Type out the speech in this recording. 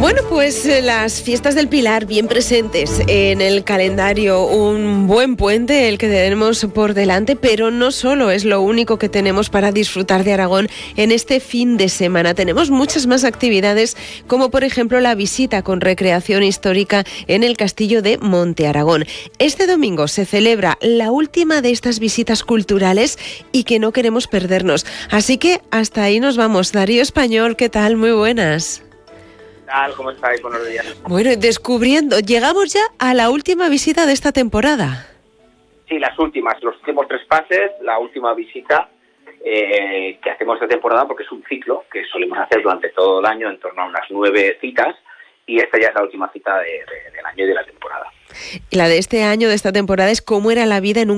Bueno, pues las fiestas del Pilar bien presentes en el calendario, un buen puente el que tenemos por delante, pero no solo es lo único que tenemos para disfrutar de Aragón en este fin de semana. Tenemos muchas más actividades, como por ejemplo la visita con recreación histórica en el castillo de Monte Aragón. Este domingo se celebra la última de estas visitas culturales y que no queremos perdernos. Así que hasta ahí nos vamos. Darío Español, ¿qué tal? Muy buenas. ¿Qué tal? ¿Cómo estáis? Buenos días. Bueno, descubriendo, llegamos ya a la última visita de esta temporada. Sí, las últimas, los últimos 3 pases, la última visita que hacemos esta temporada, porque es un ciclo que solemos hacer durante todo el año, en torno a unas 9 citas, y esta ya es la última cita del año y de la temporada. La de este año, de esta temporada, es cómo era la vida en un